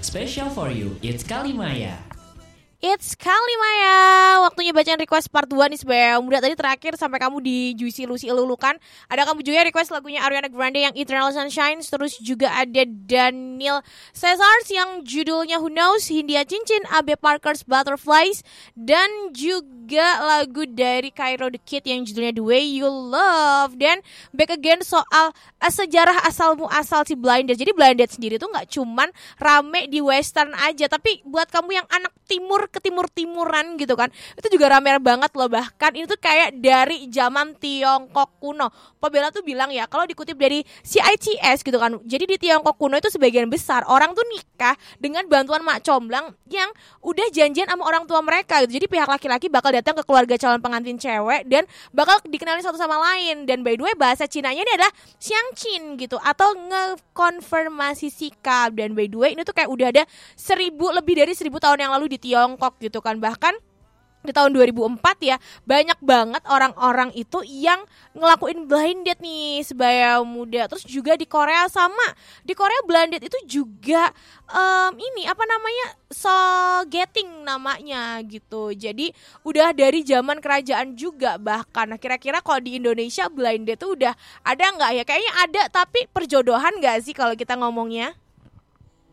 Special for you, it's Kalimaya. It's Kalimaya. Waktunya bacaan request part 2 nih Sebaya Muda. Tadi terakhir sampai kamu di Juicy Lucy elulukan. Ada kamu juga request lagunya Ariana Grande yang Eternal Sunshine. Terus juga ada Daniel Caesars yang judulnya Who Knows, Hindia Cincin, Abe Parker's Butterflies. Dan juga lagu dari Cairo the Kid yang judulnya The Way You Love. Dan back again soal sejarah asal muasal si Blind Date. Jadi Blind Date sendiri tuh gak cuman rame di western aja, tapi buat kamu yang anak timur ke timur-timuran gitu kan, itu juga rame banget loh. Bahkan ini tuh kayak dari zaman Tiongkok kuno. Pak Bella tuh bilang ya, kalau dikutip dari CITS gitu kan, jadi di Tiongkok kuno itu sebagian besar orang tuh nikah dengan bantuan mak comblang yang udah janjian sama orang tua mereka gitu. Jadi pihak laki-laki bakal datang ke keluarga calon pengantin cewek dan bakal dikenalin satu sama lain. Dan by the way bahasa Cinanya ini adalah xiangqin gitu, atau ngekonfirmasi sikap. Dan by the way ini tuh kayak udah ada lebih dari 1000 tahun yang lalu di Tiongkok gitu kan. Bahkan di tahun 2004 ya, banyak banget orang-orang itu yang ngelakuin blind date nih Sebaya Muda. Terus juga di Korea sama. Di Korea blind date itu juga ini apa namanya, getting namanya gitu. Jadi udah dari zaman kerajaan juga bahkan. Nah, kira-kira kalau di Indonesia blind date tuh udah ada nggak ya? Kayaknya ada, tapi perjodohan nggak sih kalau kita ngomongnya?